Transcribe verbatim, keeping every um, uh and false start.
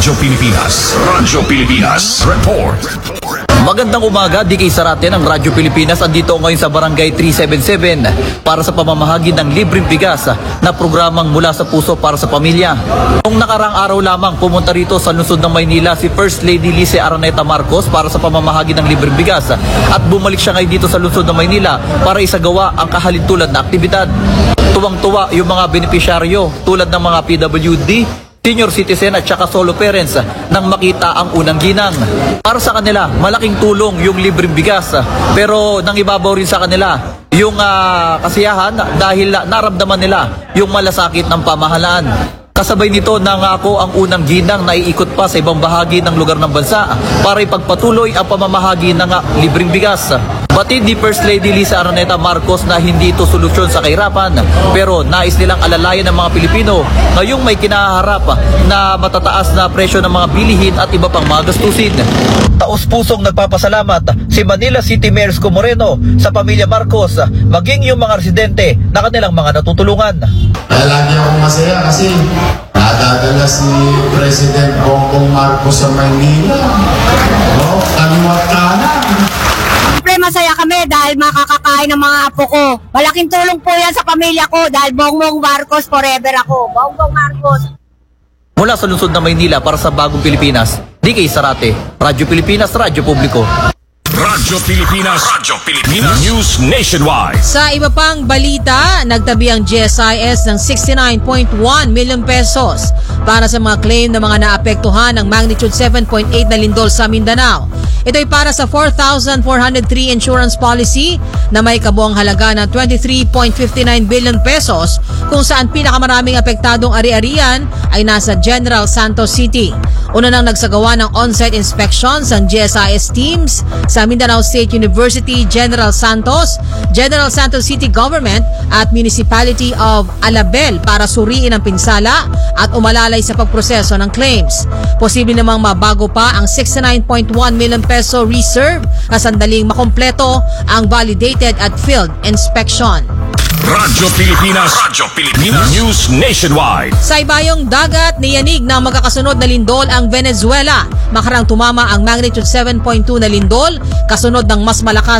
Radyo Pilipinas. Radyo Pilipinas. Report. Magandang umaga, D K Sarate ng Radyo Pilipinas. Andito ngayon sa Barangay three seventy-seven para sa pamamahagi ng libreng bigas na programang Mula sa Puso para sa Pamilya. Noong nakarang araw lamang pumunta rito sa lungsod ng Maynila si First Lady Lice Araneta Marcos para sa pamamahagi ng libreng bigas at bumalik siya ngayon dito sa lungsod ng Maynila para isagawa ang kahalintulad na aktibidad. Tuwang-tuwa yung mga benepisyaryo tulad ng mga P W D, senior citizen at saka solo parents nang makita ang unang ginang. Para sa kanila, malaking tulong yung libreng bigas. Pero nang ibabaw rin sa kanila yung uh, kasiyahan dahil naramdaman nila yung malasakit ng pamahalaan. Kasabay nito nangako ang unang ginang na iikot pa sa ibang bahagi ng lugar ng bansa para ipagpatuloy ang pamamahagi ng uh, libreng bigas. Batid ni First Lady Lice Araneta Marcos na hindi ito solusyon sa kahirapan, pero nais nilang alalayan ng mga Pilipino ngayong may kinaharap na matataas na presyo ng mga bilihin at iba pang mga gastusin. Taos-pusong nagpapasalamat si Manila City Mayor Isko Moreno sa pamilya Marcos, maging yung mga residente na kanilang mga natutulungan. Lagi akong masaya kasi nadadala si President Bongbong Marcos sa Maynila. Oh, kaliwat kanan. Siyempre masaya kami dahil makakakain ng mga apo ko. Malaking tulong po yan sa pamilya ko dahil Bongbong Marcos forever ako. Bongbong Marcos. Mula sa lungsod ng Maynila para sa Bagong Pilipinas, D K Sarate, Radyo Pilipinas, Radyo Publiko. Radyo Pilipinas. Radyo Pilipinas. News Nationwide. Sa iba pang balita, nagtabi ang G S I S ng sixty-nine point one million pesos para sa mga claim ng mga naapektuhan ng magnitude seven point eight na lindol sa Mindanao. Ito ay para sa four thousand four hundred three insurance policy na may kabuang halaga ng twenty-three point five nine billion pesos, kung saan pinakamaraming apektadong ari-arian ay nasa General Santos City. Una nang nagsagawa ng on-site inspections ang G S I S teams sa Mindanao State University, General Santos, General Santos City Government at Municipality of Alabel para suriin ang pinsala at umalalay sa pagproseso ng claims. Posible namang mabago pa ang sixty-nine point one million peso reserve na sandaling makompleto ang validated at field inspection. Radyo Pilipinas. Radyo Pilipinas. News Nationwide. Sa ibayong dagat, niyanig na magkakasunod na lindol ang Venezuela. Makarang tumama ang magnitude seven point two na lindol, kasunod ng mas malakas